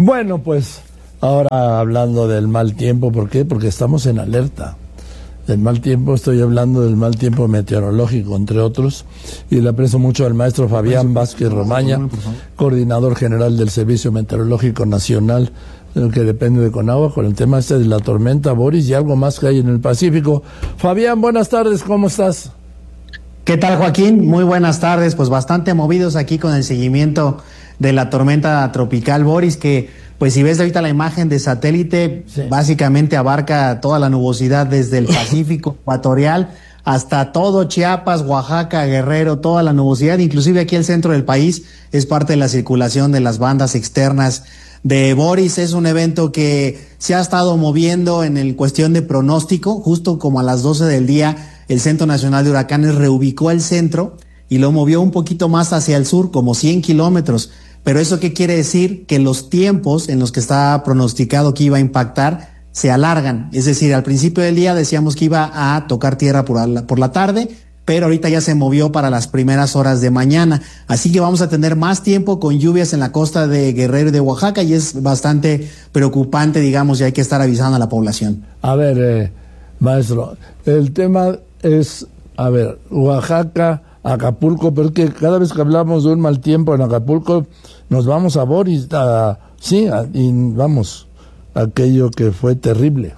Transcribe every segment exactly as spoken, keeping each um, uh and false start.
Bueno, pues ahora hablando del mal tiempo, ¿por qué? Porque estamos en alerta. Del mal tiempo, estoy hablando del mal tiempo meteorológico, entre otros, y le aprecio mucho al maestro Fabián Vázquez Romaña, coordinador general del Servicio Meteorológico Nacional, que depende de Conagua, con el tema este de la tormenta Boris y algo más que hay en el Pacífico. Fabián, buenas tardes, ¿cómo estás? ¿Qué tal, Joaquín? Muy buenas tardes, pues bastante movidos aquí con el seguimiento de la tormenta tropical Boris, que pues si ves ahorita la imagen de satélite, sí, básicamente abarca toda la nubosidad desde el Pacífico ecuatorial hasta todo Chiapas, Oaxaca, Guerrero, toda la nubosidad, inclusive aquí el centro del país es parte de la circulación de las bandas externas de Boris. Es un evento que se ha estado moviendo en el cuestión de pronóstico, justo como a las doce del día el Centro Nacional de Huracanes reubicó el centro y lo movió un poquito más hacia el sur, como cien kilómetros. Pero ¿eso qué quiere decir? Que los tiempos en los que está pronosticado que iba a impactar se alargan. Es decir, al principio del día decíamos que iba a tocar tierra por la, por la tarde, pero ahorita ya se movió para las primeras horas de mañana. Así que vamos a tener más tiempo con lluvias en la costa de Guerrero y de Oaxaca, y es bastante preocupante, digamos, y hay que estar avisando a la población. A ver, eh, maestro, el tema es, a ver, Oaxaca, Acapulco, pero es que cada vez que hablamos de un mal tiempo en Acapulco, nos vamos a Boris, a, sí, a, y vamos, aquello que fue terrible.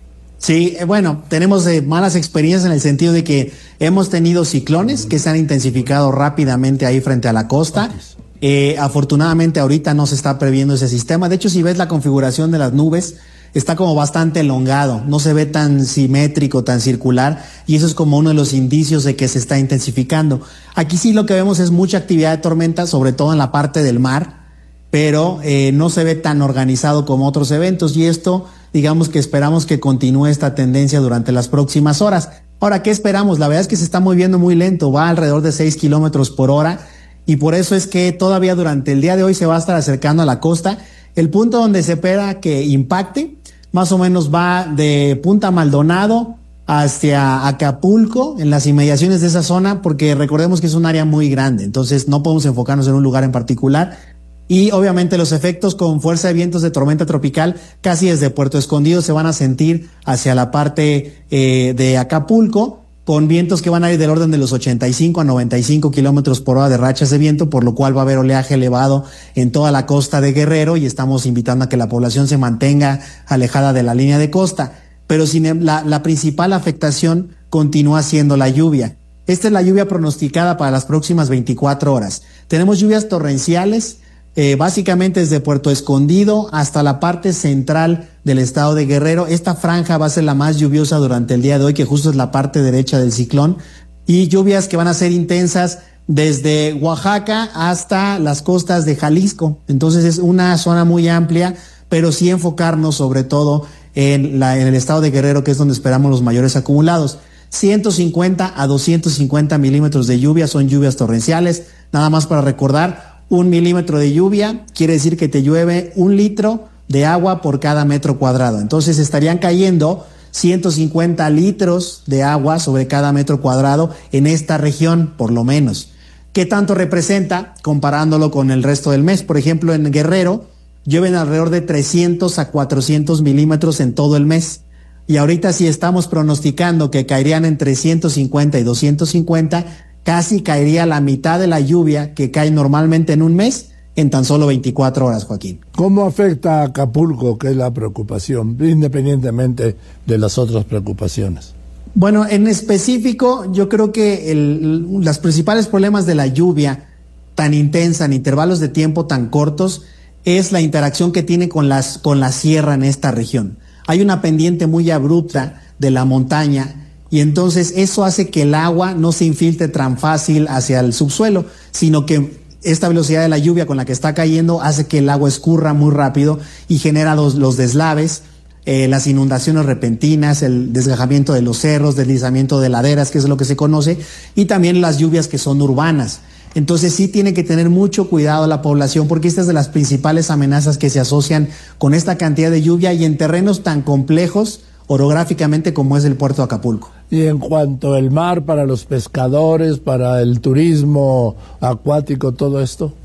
Sí, bueno, tenemos eh, malas experiencias en el sentido de que hemos tenido ciclones que se han intensificado rápidamente ahí frente a la costa. Eh, afortunadamente ahorita no se está previendo ese sistema. De hecho, si ves la configuración de las nubes, está como bastante elongado, no se ve tan simétrico, tan circular, y eso es como uno de los indicios de que se está intensificando. Aquí sí lo que vemos es mucha actividad de tormenta, sobre todo en la parte del mar, pero eh, no se ve tan organizado como otros eventos, y esto, digamos que esperamos que continúe esta tendencia durante las próximas horas. Ahora, ¿qué esperamos? La verdad es que se está moviendo muy lento, va alrededor de seis kilómetros por hora, y por eso es que todavía durante el día de hoy se va a estar acercando a la costa. El punto donde se espera que impacte más o menos va de Punta Maldonado hacia Acapulco, en las inmediaciones de esa zona, porque recordemos que es un área muy grande, entonces no podemos enfocarnos en un lugar en particular. Y obviamente los efectos con fuerza de vientos de tormenta tropical casi desde Puerto Escondido se van a sentir hacia la parte eh, de Acapulco, con vientos que van a ir del orden de los ochenta y cinco a noventa y cinco kilómetros por hora de rachas de viento, por lo cual va a haber oleaje elevado en toda la costa de Guerrero, y estamos invitando a que la población se mantenga alejada de la línea de costa. Pero sin la, la principal afectación continúa siendo la lluvia. Esta es la lluvia pronosticada para las próximas veinticuatro horas. Tenemos lluvias torrenciales, Eh, básicamente desde Puerto Escondido hasta la parte central del estado de Guerrero. Esta franja va a ser la más lluviosa durante el día de hoy, que justo es la parte derecha del ciclón, y lluvias que van a ser intensas desde Oaxaca hasta las costas de Jalisco. Entonces es una zona muy amplia, pero sí enfocarnos sobre todo en, la, en el estado de Guerrero, que es donde esperamos los mayores acumulados. ciento cincuenta a doscientos cincuenta milímetros de lluvia son lluvias torrenciales. Nada más para recordar, un milímetro de lluvia quiere decir que te llueve un litro de agua por cada metro cuadrado. Entonces estarían cayendo ciento cincuenta litros de agua sobre cada metro cuadrado en esta región, por lo menos. ¿Qué tanto representa comparándolo con el resto del mes? Por ejemplo, en Guerrero llueven alrededor de trescientos a cuatrocientos milímetros en todo el mes. Y ahorita si estamos pronosticando que caerían entre ciento cincuenta y doscientos cincuenta, casi caería la mitad de la lluvia que cae normalmente en un mes en tan solo veinticuatro horas, Joaquín. ¿Cómo afecta a Acapulco, que es la preocupación, independientemente de las otras preocupaciones? Bueno, en específico, yo creo que el, los principales problemas de la lluvia tan intensa en intervalos de tiempo tan cortos es la interacción que tiene con, las, con la sierra en esta región. Hay una pendiente muy abrupta de la montaña, y entonces eso hace que el agua no se infiltre tan fácil hacia el subsuelo, sino que esta velocidad de la lluvia con la que está cayendo hace que el agua escurra muy rápido y genera los, los deslaves, eh, las inundaciones repentinas, el desgajamiento de los cerros, deslizamiento de laderas, que es lo que se conoce, y también las lluvias que son urbanas. Entonces sí tiene que tener mucho cuidado la población, porque esta es de las principales amenazas que se asocian con esta cantidad de lluvia y en terrenos tan complejos orográficamente como es el puerto de Acapulco. Y en cuanto al mar, para los pescadores, para el turismo acuático, todo esto.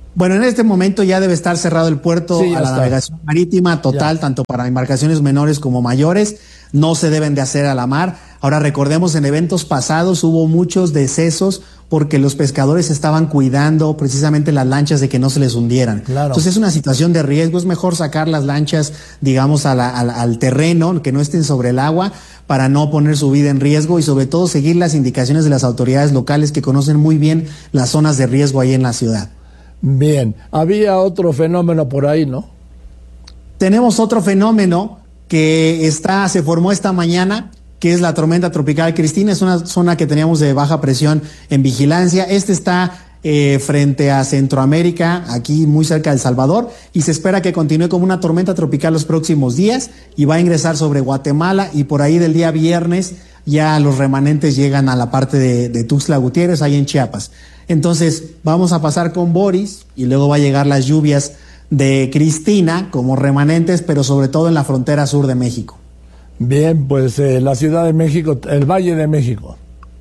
Bueno, en este momento ya debe estar cerrado el puerto Sí, a la está. navegación marítima total, Ya. tanto para embarcaciones menores como mayores. No se deben de hacer a la mar. Ahora recordemos, en eventos pasados hubo muchos decesos porque los pescadores estaban cuidando precisamente las lanchas de que no se les hundieran. Claro. Entonces es una situación de riesgo. Es mejor sacar las lanchas, digamos, a la- a la- al terreno, que no estén sobre el agua, para no poner su vida en riesgo y sobre todo seguir las indicaciones de las autoridades locales que conocen muy bien las zonas de riesgo ahí en la ciudad. Bien, había otro fenómeno por ahí, ¿no? Tenemos otro fenómeno que está, se formó esta mañana, que es la tormenta tropical Cristina. Es una zona que teníamos de baja presión en vigilancia. Este está eh, frente a Centroamérica, aquí muy cerca de El Salvador, y se espera que continúe como una tormenta tropical los próximos días y va a ingresar sobre Guatemala, y por ahí del día viernes ya los remanentes llegan a la parte de, de Tuxtla Gutiérrez, ahí en Chiapas. Entonces vamos a pasar con Boris y luego va a llegar las lluvias de Cristina como remanentes, pero sobre todo en la frontera sur de México. Bien, pues eh, la Ciudad de México, el Valle de México.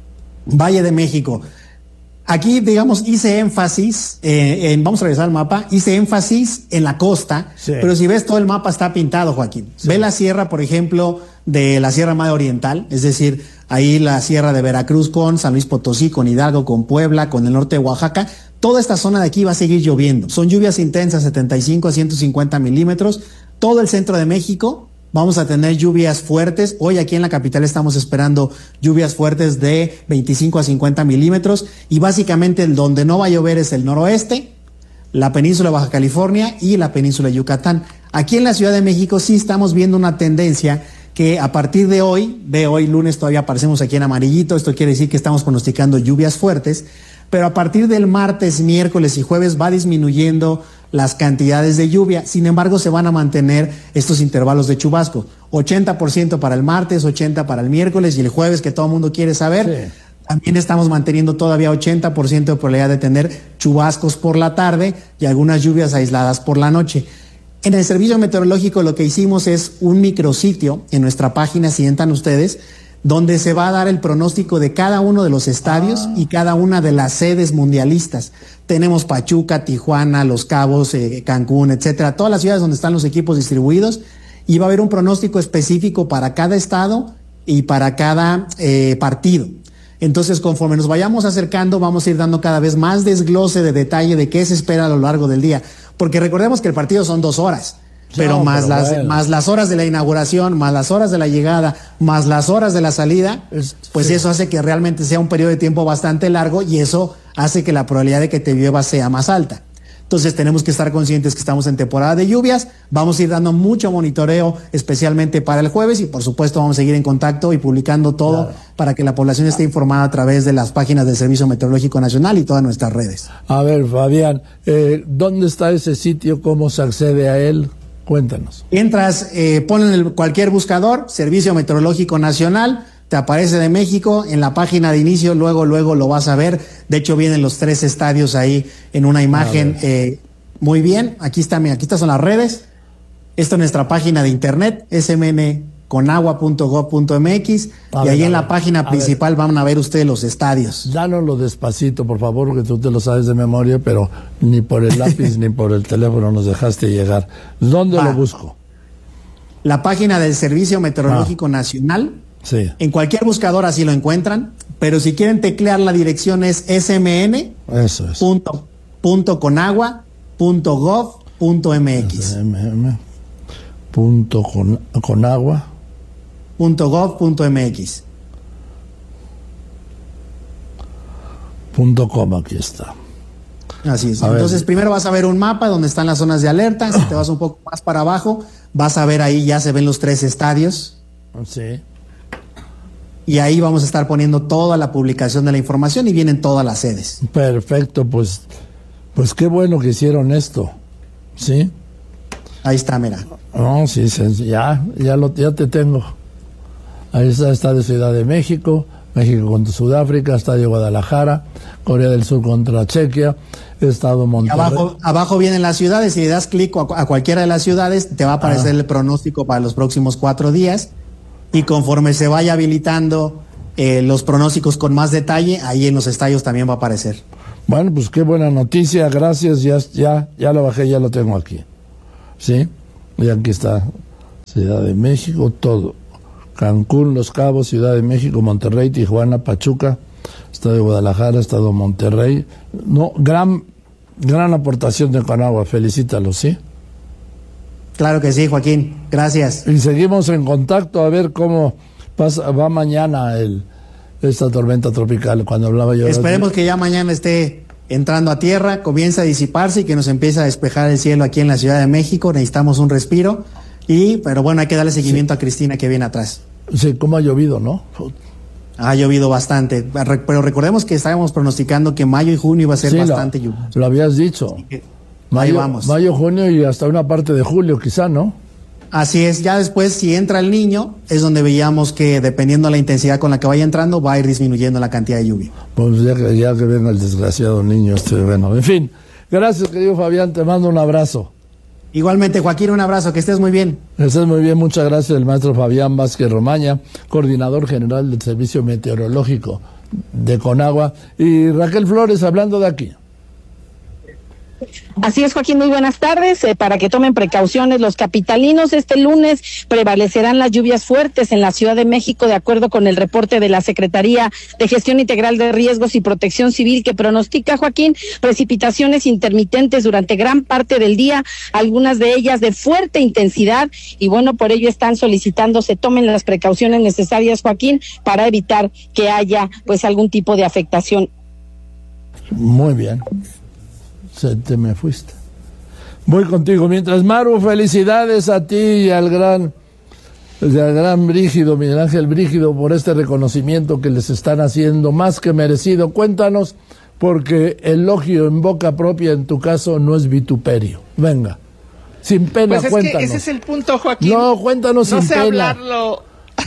Valle de México. Aquí, digamos, hice énfasis, eh, en, vamos a revisar el mapa, hice énfasis en la costa, Sí. pero si ves todo el mapa está pintado, Joaquín. Sí. Ve la sierra, por ejemplo, de la Sierra Madre Oriental, es decir, ahí la sierra de Veracruz con San Luis Potosí, con Hidalgo, con Puebla, con el norte de Oaxaca. Toda esta zona de aquí va a seguir lloviendo. Son lluvias intensas, setenta y cinco a ciento cincuenta milímetros. Todo el centro de México vamos a tener lluvias fuertes. Hoy aquí en la capital estamos esperando lluvias fuertes de veinticinco a cincuenta milímetros. Y básicamente el donde no va a llover es el noroeste, la península de Baja California y la península de Yucatán. Aquí en la Ciudad de México sí estamos viendo una tendencia que a partir de hoy, de hoy lunes todavía aparecemos aquí en amarillito, esto quiere decir que estamos pronosticando lluvias fuertes, pero a partir del martes, miércoles y jueves va disminuyendo las cantidades de lluvia. Sin embargo, se van a mantener estos intervalos de chubasco. ochenta por ciento para el martes, ochenta por ciento para el miércoles y el jueves, que todo el mundo quiere saber. Sí. También estamos manteniendo todavía ochenta por ciento de probabilidad de tener chubascos por la tarde y algunas lluvias aisladas por la noche. En el servicio meteorológico lo que hicimos es un micrositio en nuestra página, si entran ustedes, donde se va a dar el pronóstico de cada uno de los estadios Ah. y cada una de las sedes mundialistas. Tenemos Pachuca, Tijuana, Los Cabos, eh, Cancún, etcétera, todas las ciudades donde están los equipos distribuidos, y va a haber un pronóstico específico para cada estado y para cada eh, partido. Entonces, conforme nos vayamos acercando, vamos a ir dando cada vez más desglose de detalle de qué se espera a lo largo del día. Porque recordemos que el partido son dos horas, pero, No, más, pero las, bueno. más las horas de la inauguración, más las horas de la llegada, más las horas de la salida, Es- pues sí. eso hace que realmente sea un periodo de tiempo bastante largo y eso hace que la probabilidad de que te llueva sea más alta. Entonces tenemos que estar conscientes que estamos en temporada de lluvias, vamos a ir dando mucho monitoreo especialmente para el jueves y por supuesto vamos a seguir en contacto y publicando todo Claro. para que la población esté informada a través de las páginas del Servicio Meteorológico Nacional y todas nuestras redes. A ver, Fabián, eh, ¿dónde está ese sitio? ¿Cómo se accede a él? Cuéntanos. Entras, eh, ponen el, cualquier buscador, Servicio Meteorológico Nacional, te aparece de México en la página de inicio, luego, luego lo vas a ver. De hecho, vienen los tres estadios ahí en una imagen. Eh, muy bien, aquí está, mira, aquí estas son las redes. Esto es nuestra página de internet, s m n conagua punto gov punto m x, A y ver, ahí a en la ver, página a principal van a ver ustedes los estadios. Dánoslo despacito, por favor, porque tú te lo sabes de memoria, pero ni por el lápiz ni por el teléfono nos dejaste llegar. ¿Dónde Va. lo busco? La página del Servicio Meteorológico Ah. Nacional. Sí, En cualquier buscador así lo encuentran, pero si quieren teclear la dirección es s m n eso es. punto punto conagua punto gov punto m x. M M punto con, con agua. punto gov punto m x. Punto com, aquí está. Así es. A ver. Entonces, primero vas a ver un mapa donde están las zonas de alerta. Si te vas un poco más para abajo, vas a ver ahí ya se ven los tres estadios. Sí. Y ahí vamos a estar poniendo toda la publicación de la información y vienen todas las sedes. Perfecto, pues, pues qué bueno que hicieron esto. ¿Sí? Ahí está, mira. No, sí, sí, ya, ya, lo, ya te tengo. Ahí está, está de Ciudad de México, México contra Sudáfrica, Estadio Guadalajara, Corea del Sur contra Chequia, Estado Y Monterrey. abajo, abajo vienen las ciudades. Si le das clic a, a cualquiera de las ciudades, te va a aparecer Ah. el pronóstico para los próximos cuatro días. Y conforme se vaya habilitando eh, los pronósticos con más detalle, ahí en los estadios también va a aparecer. Bueno, pues qué buena noticia, gracias, ya, ya, ya lo bajé, ya lo tengo aquí. ¿Sí? Y aquí está Ciudad de México, todo. Cancún, Los Cabos, Ciudad de México, Monterrey, Tijuana, Pachuca, Estado de Guadalajara, Estado de Monterrey. No, gran, gran aportación de Conagua, felicítalo, ¿sí? Claro que sí, Joaquín, gracias. Y seguimos en contacto a ver cómo pasa, va mañana el, esta tormenta tropical, cuando hablaba yo. Esperemos que ya mañana esté entrando a tierra, comience a disiparse y que nos empiece a despejar el cielo aquí en la Ciudad de México. Necesitamos un respiro, y pero bueno, hay que darle seguimiento sí. a Cristina que viene atrás. Sí, cómo ha llovido, ¿no? Ha llovido bastante, pero recordemos que estábamos pronosticando que mayo y junio iba a ser sí, bastante lluvia. Lo habías dicho. Mayo, vamos. Mayo, junio y hasta una parte de julio quizá, ¿no? Así es, ya después si entra el niño, es donde veíamos que dependiendo de la intensidad con la que vaya entrando, va a ir disminuyendo la cantidad de lluvia. Pues ya que, ya que venga el desgraciado niño este, bueno, en fin. Gracias, querido Fabián, te mando un abrazo. Igualmente, Joaquín, un abrazo, que estés muy bien. Que estés muy bien, muchas gracias, el maestro Fabián Vázquez Romaña, coordinador general del Servicio Meteorológico de Conagua. Y Raquel Flores, hablando de aquí. Así es, Joaquín, muy buenas tardes. Eh, para que tomen precauciones los capitalinos, este lunes prevalecerán las lluvias fuertes en la Ciudad de México, de acuerdo con el reporte de la Secretaría de Gestión Integral de Riesgos y Protección Civil, que pronostica, Joaquín, precipitaciones intermitentes durante gran parte del día, algunas de ellas de fuerte intensidad, y bueno, por ello están solicitando se tomen las precauciones necesarias, Joaquín, para evitar que haya pues algún tipo de afectación. Muy bien. Se te me fuiste. Voy contigo. Mientras, Maru, felicidades a ti y al gran, al gran Brígido, Miguel Ángel Brígido, por este reconocimiento que les están haciendo, más que merecido. Cuéntanos, porque elogio en boca propia, en tu caso, no es vituperio. Venga, sin pena, pues es cuéntanos. Que ese es el punto, Joaquín. No, cuéntanos no sin sé pena. Hablarlo.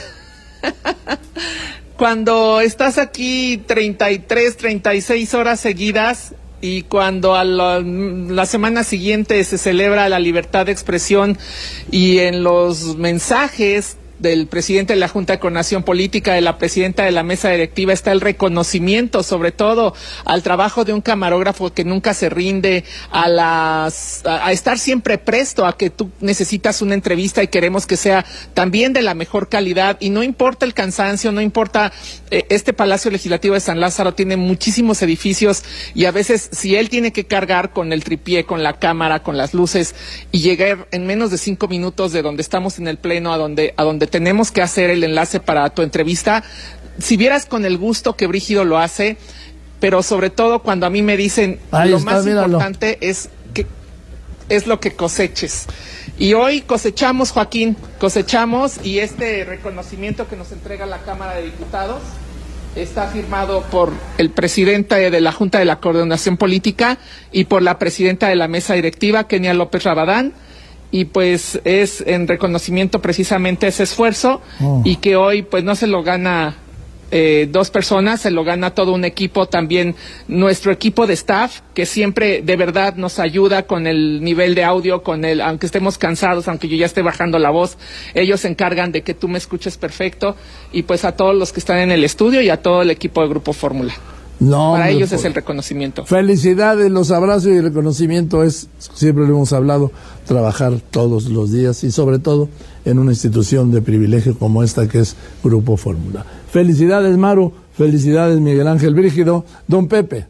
Cuando estás aquí treinta y tres, treinta y seis horas seguidas, y cuando a la, la semana siguiente se celebra la libertad de expresión, y en los mensajes del presidente de la Junta de Coordinación Política, de la presidenta de la mesa directiva, está el reconocimiento, sobre todo, al trabajo de un camarógrafo que nunca se rinde, a las a, a estar siempre presto a que tú necesitas una entrevista y queremos que sea también de la mejor calidad, y no importa el cansancio, no importa, eh, este Palacio Legislativo de San Lázaro tiene muchísimos edificios, y a veces si él tiene que cargar con el tripié, con la cámara, con las luces, y llegar en menos de cinco minutos de donde estamos en el pleno a donde a donde tenemos que hacer el enlace para tu entrevista, si vieras con el gusto que Brígido lo hace, pero sobre todo cuando a mí me dicen ahí lo está, más míralo. importante es que es lo que coseches. Y hoy cosechamos, Joaquín, cosechamos, y este reconocimiento que nos entrega la Cámara de Diputados está firmado por el presidente de la Junta de la Coordinación Política y por la presidenta de la mesa directiva, Kenia López Rabadán, y pues es en reconocimiento precisamente ese esfuerzo, oh. y que hoy pues no se lo gana eh, dos personas, se lo gana todo un equipo, también nuestro equipo de staff, que siempre de verdad nos ayuda con el nivel de audio, con el, aunque estemos cansados, aunque yo ya esté bajando la voz, ellos se encargan de que tú me escuches perfecto, y pues a todos los que están en el estudio y a todo el equipo de Grupo Fórmula. No, Para hombre, ellos por... es el reconocimiento. Felicidades, los abrazos y el reconocimiento es, siempre lo hemos hablado, trabajar todos los días y sobre todo en una institución de privilegio como esta que es Grupo Fórmula. Felicidades, Maru, felicidades, Miguel Ángel Brígido. Don Pepe.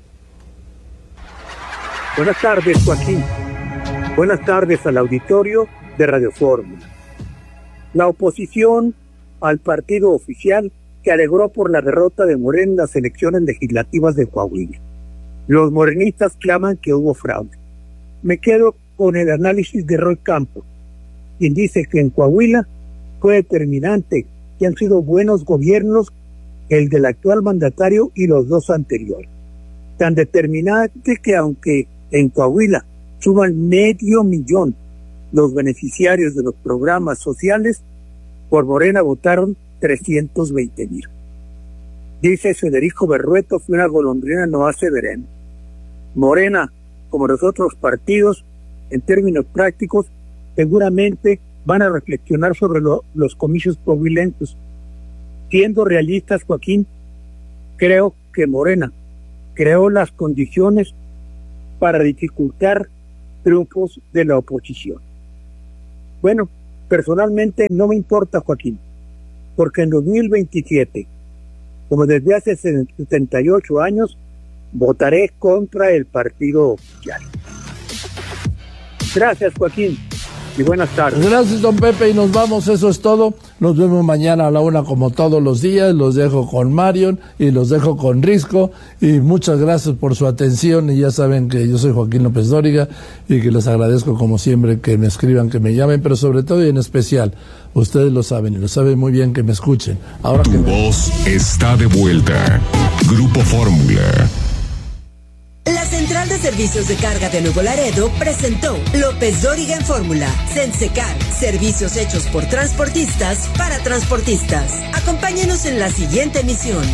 Buenas tardes, Joaquín. Buenas tardes al auditorio de Radio Fórmula. La oposición al partido oficial que alegró por la derrota de Morena en las elecciones legislativas de Coahuila. Los morenistas claman que hubo fraude. Me quedo con el análisis de Roy Campos, quien dice que en Coahuila fue determinante que han sido buenos gobiernos el del actual mandatario y los dos anteriores. Tan determinante que aunque en Coahuila suman medio millón los beneficiarios de los programas sociales, por Morena votaron trescientos veinte mil. Dice Federico Berrueto que una golondrina no hace verano. Morena, como los otros partidos, en términos prácticos, seguramente van a reflexionar sobre lo, los comicios coahuilenses. Siendo realistas, Joaquín, creo que Morena creó las condiciones para dificultar triunfos de la oposición. Bueno, personalmente no me importa, Joaquín, porque en dos mil veintisiete, como desde hace setenta y ocho años, votaré contra el partido oficial. Gracias, Joaquín, y buenas tardes. Gracias, don Pepe, y nos vamos, eso es todo. Nos vemos mañana a la una como todos los días. Los dejo con Marion y los dejo con Risco, y muchas gracias por su atención, y ya saben que yo soy Joaquín López Dóriga y que les agradezco como siempre que me escriban, que me llamen, pero sobre todo y en especial, ustedes lo saben y lo saben muy bien, que me escuchen. Ahora tu que voz está de vuelta. Grupo Fórmula. La Central de Servicios de Carga de Nuevo Laredo presentó López Dóriga en Fórmula. Sensecar, servicios hechos por transportistas para transportistas. Acompáñenos en la siguiente emisión.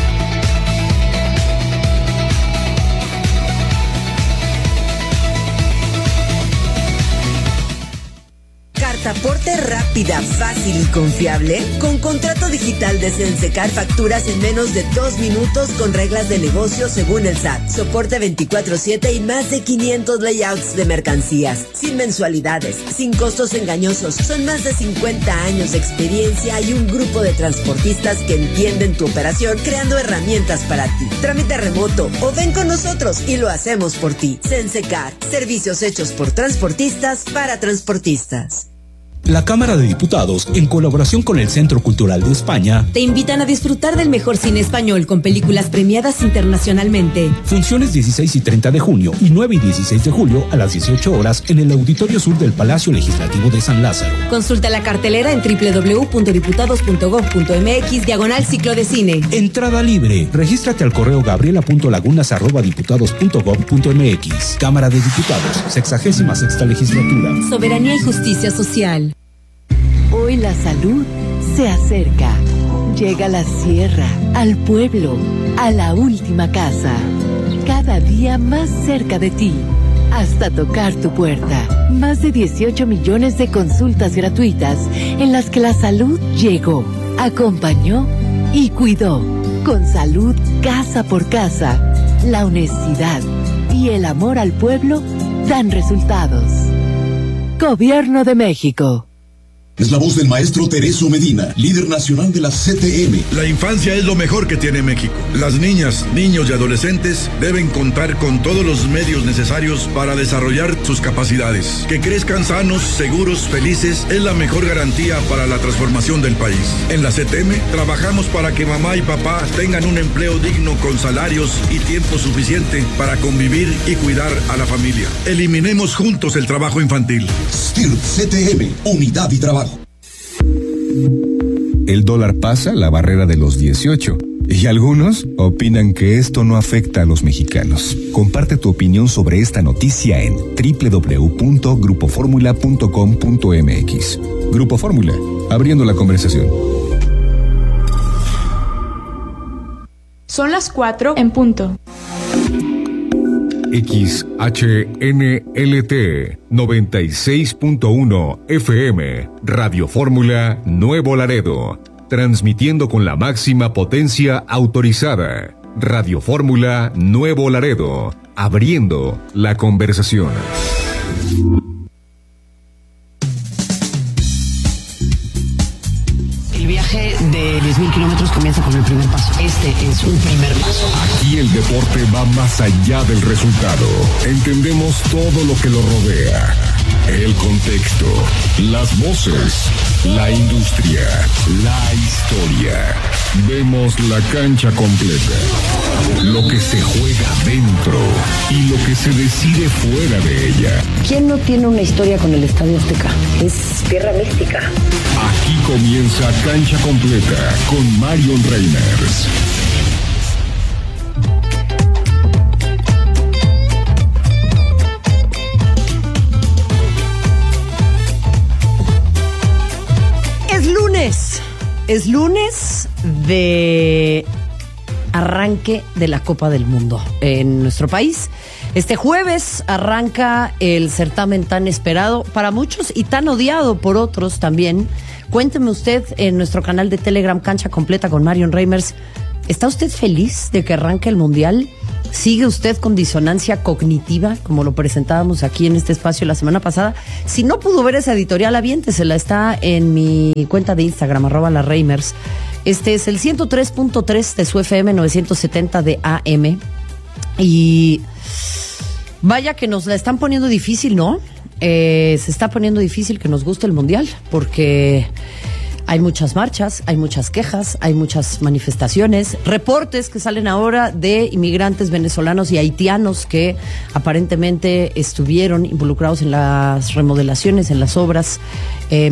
Cartaporte rápida, fácil y confiable. Con contrato digital de Sensecar, facturas en menos de dos minutos con reglas de negocio según el S A T. Soporte veinticuatro siete y más de quinientos layouts de mercancías. Sin mensualidades, sin costos engañosos. Son más de cincuenta años de experiencia y un grupo de transportistas que entienden tu operación, creando herramientas para ti. Trámite remoto o ven con nosotros y lo hacemos por ti. Sensecar, servicios hechos por transportistas para transportistas. La Cámara de Diputados, en colaboración con el Centro Cultural de España, te invitan a disfrutar del mejor cine español con películas premiadas internacionalmente. Funciones dieciséis y treinta de junio y nueve y dieciséis de julio a las dieciocho horas en el Auditorio Sur del Palacio Legislativo de San Lázaro. Consulta la cartelera en doble u doble u doble u punto diputados punto gob punto eme equis diagonal ciclo de cine. Entrada libre. Regístrate al correo gabriela punto lagunas arroba diputados punto gob punto eme equis. Cámara de Diputados, sexagésima sexta legislatura. Soberanía y justicia social. Hoy la salud se acerca. Llega a la sierra, al pueblo, a la última casa. Cada día más cerca de ti, hasta tocar tu puerta. Más de dieciocho millones de consultas gratuitas en las que la salud llegó, acompañó y cuidó. Con salud casa por casa, la honestidad y el amor al pueblo dan resultados. Gobierno de México. Es la voz del maestro Tereso Medina, líder nacional de la C T M. La infancia es lo mejor que tiene México. Las niñas, niños y adolescentes deben contar con todos los medios necesarios para desarrollar sus capacidades. Que crezcan sanos, seguros, felices es la mejor garantía para la transformación del país. En la C T M trabajamos para que mamá y papá tengan un empleo digno con salarios y tiempo suficiente para convivir y cuidar a la familia. Eliminemos juntos el trabajo infantil. S T I R P C T M, unidad y trabajo. El dólar pasa la barrera de los dieciocho y algunos opinan que esto no afecta a los mexicanos. Comparte tu opinión sobre esta noticia en doble u doble u doble u punto grupo fórmula punto com punto eme equis. Grupo Fórmula, abriendo la conversación. Son las cuatro en punto. X H N L T noventa y seis punto uno F M, Radio Fórmula Nuevo Laredo, transmitiendo con la máxima potencia autorizada. Radio Fórmula Nuevo Laredo, abriendo la conversación. El viaje de diez mil kilómetros comienza con el primer paso. Este es un primer paso. Aquí el deporte va más allá del resultado. Entendemos todo lo que lo rodea. El contexto, las voces, la industria, la historia. Vemos la cancha completa. Lo que se juega dentro y lo que se decide fuera de ella. ¿Quién no tiene una historia con el Estadio Azteca? Es tierra mística. Aquí comienza Cancha Completa con Marion Reimers. Es lunes, es lunes de arranque de la Copa del Mundo en nuestro país. Este jueves arranca el certamen tan esperado para muchos y tan odiado por otros también. Cuénteme usted en nuestro canal de Telegram Cancha Completa con Marion Reimers, ¿está usted feliz de que arranque el Mundial? ¿Sigue usted con disonancia cognitiva, como lo presentábamos aquí en este espacio la semana pasada? Si no pudo ver esa editorial, aviéntesela, está en mi cuenta de Instagram, arroba la Reimers. Este es el ciento tres punto tres de su F M novecientos setenta de A M. Y vaya que nos la están poniendo difícil, ¿no? Eh, se está poniendo difícil que nos guste el Mundial, porque hay muchas marchas, hay muchas quejas, hay muchas manifestaciones, reportes que salen ahora de inmigrantes venezolanos y haitianos que aparentemente estuvieron involucrados en las remodelaciones, en las obras, eh,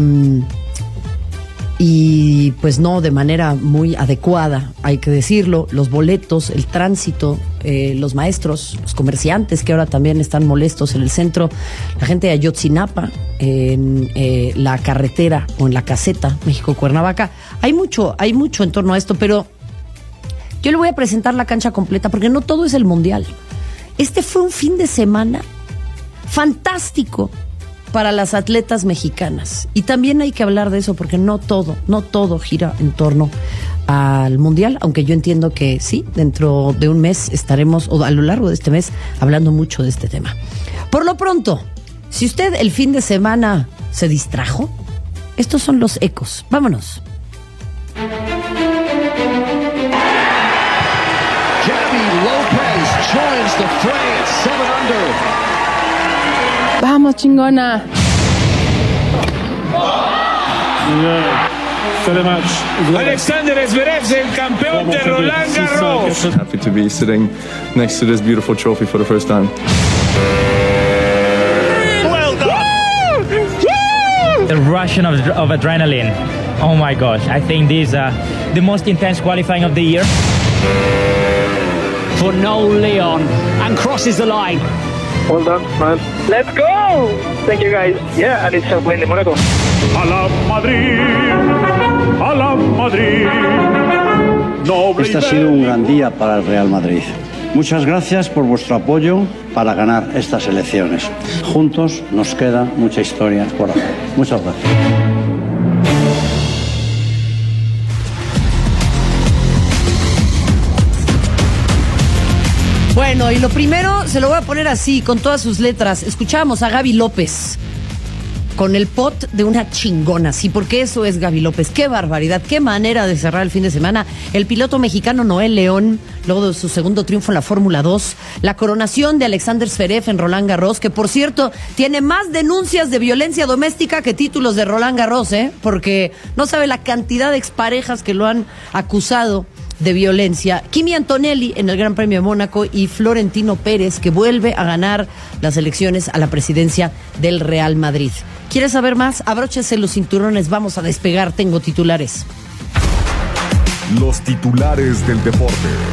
y pues no de manera muy adecuada, hay que decirlo. Los boletos, el tránsito, eh, los maestros, los comerciantes que ahora también están molestos en el centro, la gente de Ayotzinapa, en eh, la carretera o en la caseta México-Cuernavaca. Hay mucho, hay mucho en torno a esto, pero yo le voy a presentar la cancha completa porque no todo es el Mundial. Este fue un fin de semana fantástico para las atletas mexicanas. Y también hay que hablar de eso porque no todo, no todo gira en torno al Mundial, aunque yo entiendo que sí, dentro de un mes estaremos, o a lo largo de este mes, hablando mucho de este tema. Por lo pronto, si usted el fin de semana se distrajo, estos son los ecos. Vámonos. Gabby Lopez joins the fray at seven under. Vamos, chingona. Alexander Zverev, el campeón de Roland Garros. Happy to be sitting next to this beautiful trophy for the first time. Well done. The rush of, of adrenaline. Oh my gosh, I think this is uh, the most intense qualifying of the year. For Noel Leon, and crosses the line. Well done, man. Let's go! Thank you, guys. Yeah, and it's a win in Monaco. A la Madrid, a la Madrid. Este ha sido un gran día para el Real Madrid. Muchas gracias por vuestro apoyo para ganar estas elecciones. Juntos nos queda mucha historia por hacer. Muchas gracias. Bueno, y lo primero se lo voy a poner así, con todas sus letras. Escuchamos a Gaby López con el pot de una chingona, sí, porque eso es Gaby López. Qué barbaridad, qué manera de cerrar el fin de semana. El piloto mexicano Noel León, luego de su segundo triunfo en la Fórmula dos, la coronación de Alexander Zverev en Roland Garros, que por cierto tiene más denuncias de violencia doméstica que títulos de Roland Garros, ¿eh? Porque no sabe la cantidad de exparejas que lo han acusado de violencia. Kimi Antonelli en el Gran Premio de Mónaco y Florentino Pérez, que vuelve a ganar las elecciones a la presidencia del Real Madrid. ¿Quieres saber más? Abróchese los cinturones, vamos a despegar, tengo titulares. Los titulares del deporte.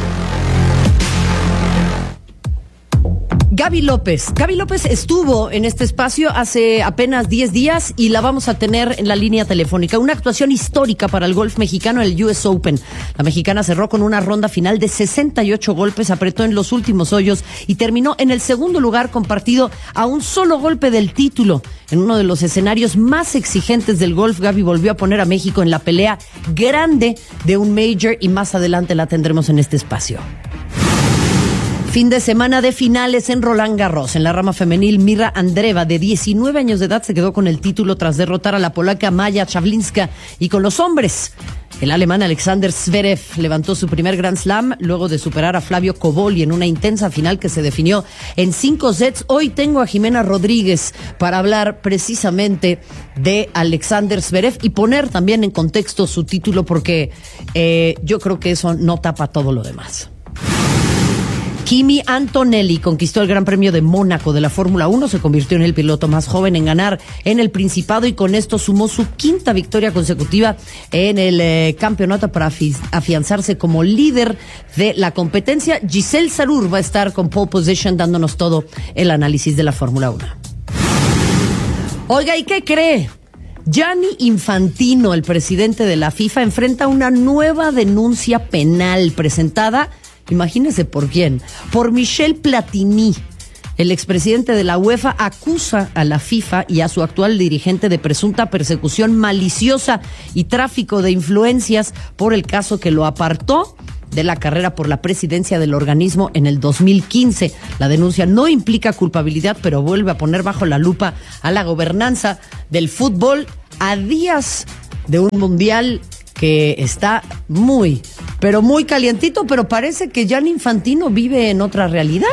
Gaby López. Gaby López estuvo en este espacio hace apenas diez días y la vamos a tener en la línea telefónica. Una actuación histórica para el golf mexicano en el U S Open. La mexicana cerró con una ronda final de sesenta y ocho golpes, apretó en los últimos hoyos y terminó en el segundo lugar compartido a un solo golpe del título. En uno de los escenarios más exigentes del golf, Gaby volvió a poner a México en la pelea grande de un major y más adelante la tendremos en este espacio. Fin de semana de finales en Roland Garros. En la rama femenil, Mirra Andreeva, de diecinueve años de edad, se quedó con el título tras derrotar a la polaca Maja Czawlinska. Y con los hombres, el alemán Alexander Zverev levantó su primer Grand Slam luego de superar a Flavio Cobolli en una intensa final que se definió en cinco sets. Hoy tengo a Jimena Rodríguez para hablar precisamente de Alexander Zverev y poner también en contexto su título, porque eh, yo creo que eso no tapa todo lo demás. Kimi Antonelli conquistó el Gran Premio de Mónaco de la Fórmula uno, se convirtió en el piloto más joven en ganar en el Principado y con esto sumó su quinta victoria consecutiva en el eh, campeonato para afi- afianzarse como líder de la competencia. Giselle Sarur va a estar con pole position dándonos todo el análisis de la Fórmula uno. Oiga, ¿y qué cree? Gianni Infantino, el presidente de la FIFA, enfrenta una nueva denuncia penal presentada, imagínese por quién, por Michel Platini. El expresidente de la UEFA acusa a la FIFA y a su actual dirigente de presunta persecución maliciosa y tráfico de influencias por el caso que lo apartó de la carrera por la presidencia del organismo en el dos mil quince. La denuncia no implica culpabilidad, pero vuelve a poner bajo la lupa a la gobernanza del fútbol a días de un mundial que está muy, pero muy calientito, pero parece que Gianni Infantino vive en otra realidad.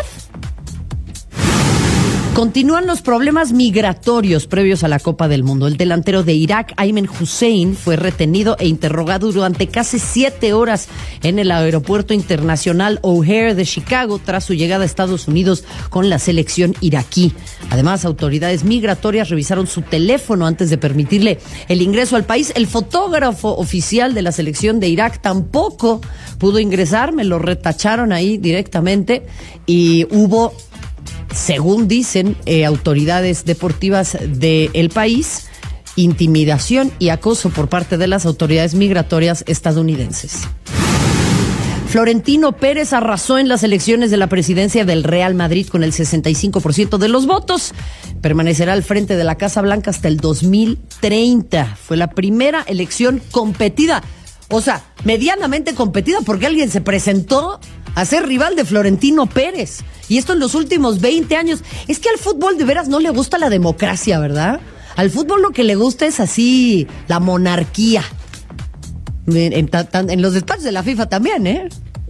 Continúan los problemas migratorios previos a la Copa del Mundo. El delantero de Irak, Ayman Hussein, fue retenido e interrogado durante casi siete horas en el aeropuerto internacional O'Hare de Chicago tras su llegada a Estados Unidos con la selección iraquí. Además, autoridades migratorias revisaron su teléfono antes de permitirle el ingreso al país. El fotógrafo oficial de la selección de Irak tampoco pudo ingresar, me lo retacharon ahí directamente y hubo, según dicen eh, autoridades deportivas del país, intimidación y acoso por parte de las autoridades migratorias estadounidenses. Florentino Pérez arrasó en las elecciones de la presidencia del Real Madrid con el sesenta y cinco por ciento de los votos. Permanecerá al frente de la Casa Blanca hasta el dos mil treinta. Fue la primera elección competida, o sea, medianamente competida, porque alguien se presentó a ser rival de Florentino Pérez. Y esto en los últimos veinte años. Es que al fútbol de veras no le gusta la democracia, ¿verdad? Al fútbol lo que le gusta es así, la monarquía. En, en, en los despachos de la FIFA también, ¿eh?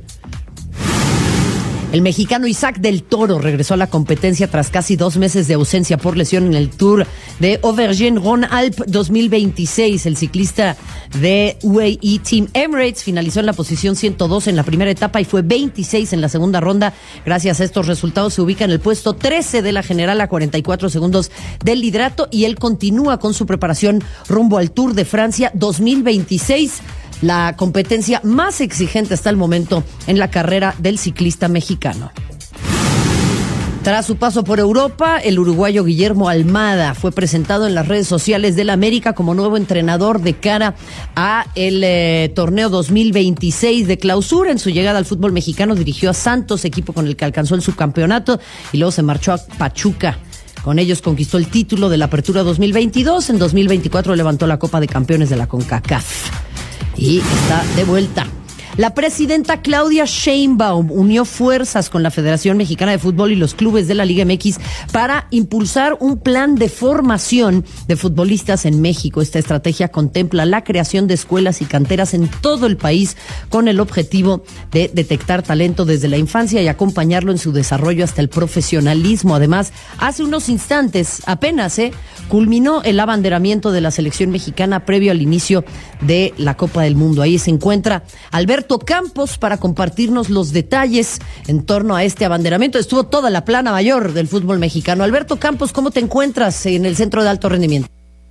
El mexicano Isaac del Toro regresó a la competencia tras casi dos meses de ausencia por lesión en el Tour de Auvergne-Rhône-Alpes dos mil veintiséis. El ciclista de U A E Team Emirates finalizó en la posición ciento dos en la primera etapa y fue veintiséis en la segunda ronda. Gracias a estos resultados se ubica en el puesto trece de la general a cuarenta y cuatro segundos del liderato y él continúa con su preparación rumbo al Tour de Francia dos mil veintiséis. La competencia más exigente hasta el momento en la carrera del ciclista mexicano. Tras su paso por Europa, el uruguayo Guillermo Almada fue presentado en las redes sociales del América como nuevo entrenador de cara a el eh, torneo dos mil veintiséis de clausura. En su llegada al fútbol mexicano dirigió a Santos, equipo con el que alcanzó el subcampeonato, y luego se marchó a Pachuca. Con ellos conquistó el título de la Apertura dos mil veintidós. En dos mil veinticuatro levantó la Copa de Campeones de la CONCACAF. Y está de vuelta. La presidenta Claudia Sheinbaum unió fuerzas con la Federación Mexicana de Fútbol y los clubes de la Liga M X para impulsar un plan de formación de futbolistas en México. Esta estrategia contempla la creación de escuelas y canteras en todo el país con el objetivo de detectar talento desde la infancia y acompañarlo en su desarrollo hasta el profesionalismo. Además, hace unos instantes, apenas, ¿eh? culminó el abanderamiento de la selección mexicana previo al inicio de la Copa del Mundo. Ahí se encuentra Alberto Campos para compartirnos los detalles en torno a este abanderamiento. Estuvo toda la plana mayor del fútbol mexicano. Alberto Campos, ¿cómo te encuentras en el Centro de Alto Rendimiento?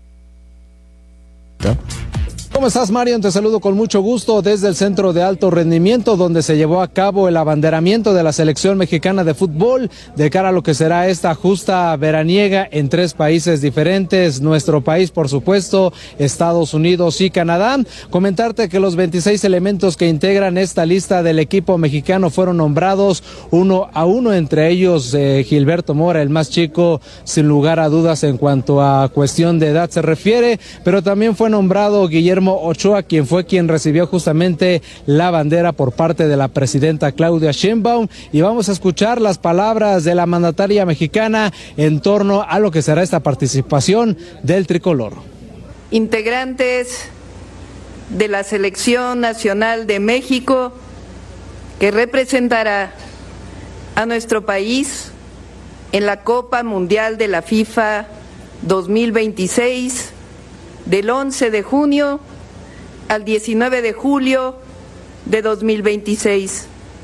¿No? ¿Cómo estás, Marion? Te saludo con mucho gusto desde el Centro de Alto Rendimiento, donde se llevó a cabo el abanderamiento de la selección mexicana de fútbol de cara a lo que será esta justa veraniega en tres países diferentes, nuestro país, por supuesto, Estados Unidos y Canadá. Comentarte que los veintiséis elementos que integran esta lista del equipo mexicano fueron nombrados uno a uno, entre ellos eh, Gilberto Mora, el más chico, sin lugar a dudas en cuanto a cuestión de edad se refiere, pero también fue nombrado Guillermo Ochoa, quien fue quien recibió justamente la bandera por parte de la presidenta Claudia Sheinbaum, y vamos a escuchar las palabras de la mandataria mexicana en torno a lo que será esta participación del tricolor. Integrantes de la Selección Nacional de México, que representará a nuestro país en la Copa Mundial de la FIFA dos mil veintiséis, del once de junio al diecinueve de julio de dos mil veintiséis.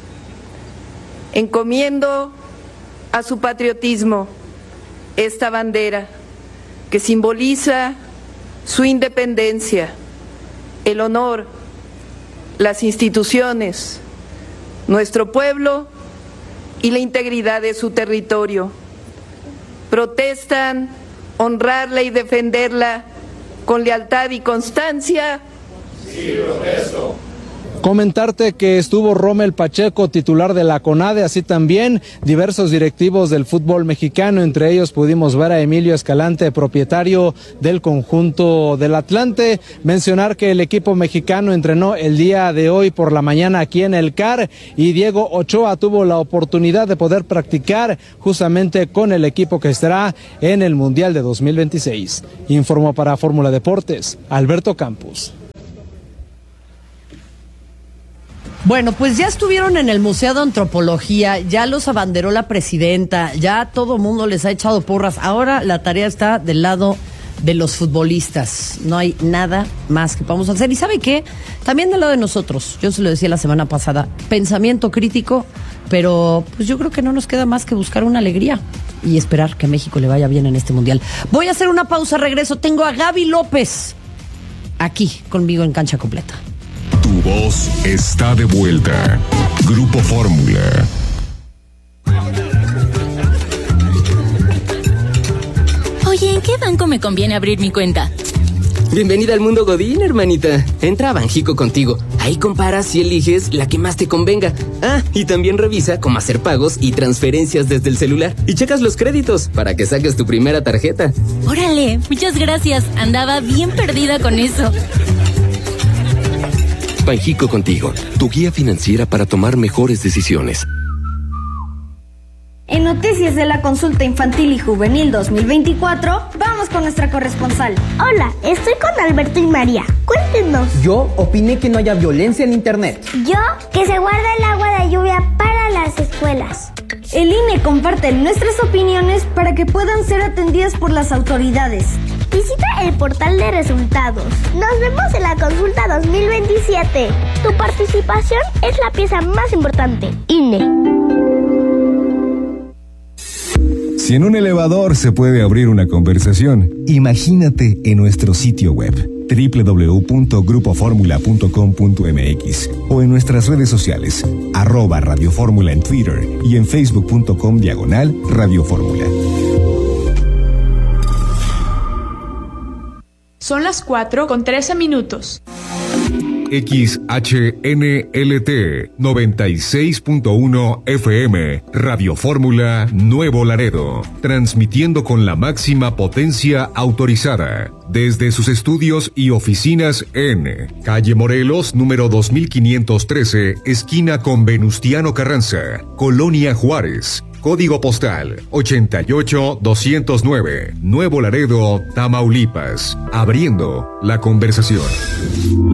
Encomiendo a su patriotismo esta bandera que simboliza su independencia, el honor, las instituciones, nuestro pueblo y la integridad de su territorio. Protestan honrarla y defenderla con lealtad y constancia. Sí, protesto. Comentarte que estuvo Rommel Pacheco, titular de la CONADE, así también diversos directivos del fútbol mexicano. Entre ellos pudimos ver a Emilio Escalante, propietario del conjunto del Atlante. Mencionar que el equipo mexicano entrenó el día de hoy por la mañana aquí en el C A R y Diego Ochoa tuvo la oportunidad de poder practicar justamente con el equipo que estará en el Mundial de dos mil veintiséis. Informó para Fórmula Deportes, Alberto Campos. Bueno, pues ya estuvieron en el Museo de Antropología, ya los abanderó la presidenta, ya todo mundo les ha echado porras. Ahora la tarea está del lado de los futbolistas. No hay nada más que podamos hacer. ¿Y sabe qué? También del lado de nosotros. Yo se lo decía la semana pasada. Pensamiento crítico, pero pues yo creo que no nos queda más que buscar una alegría y esperar que México le vaya bien en este mundial. Voy a hacer una pausa, regreso. Tengo a Gaby López aquí conmigo en Cancha Completa. Tu voz está de vuelta. Grupo Fórmula. Oye, ¿en qué banco me conviene abrir mi cuenta? Bienvenida al mundo Godín, hermanita. Entra a Banjico Contigo. Ahí comparas y eliges la que más te convenga. Ah, y también revisa cómo hacer pagos y transferencias desde el celular. Y checas los créditos para que saques tu primera tarjeta. Órale, muchas gracias. Andaba bien perdida con eso. Banjico Contigo, tu guía financiera para tomar mejores decisiones. En Noticias de la Consulta Infantil y Juvenil dos mil veinticuatro, vamos con nuestra corresponsal. Hola, estoy con Alberto y María. Cuéntenos. Yo opiné que no haya violencia en internet. Yo, que se guarda el agua de lluvia para las escuelas. El I N E comparte nuestras opiniones para que puedan ser atendidas por las autoridades. Visita el portal de resultados. Nos vemos en la consulta dos mil veintisiete. Tu participación es la pieza más importante. I N E. Si en un elevador se puede abrir una conversación, imagínate en nuestro sitio web doble u doble u doble u punto grupo fórmula punto com punto m x o en nuestras redes sociales, arroba Radio Fórmula en Twitter y en facebook punto com diagonal Radio Fórmula. Son las cuatro con trece minutos. X H N L T noventa y seis punto uno F M, Radio Fórmula Nuevo Laredo, transmitiendo con la máxima potencia autorizada, desde sus estudios y oficinas en Calle Morelos, número dos mil quinientos trece, esquina con Venustiano Carranza, Colonia Juárez. Código postal ochenta y ocho doscientos nueve, Nuevo Laredo, Tamaulipas. Abriendo la conversación.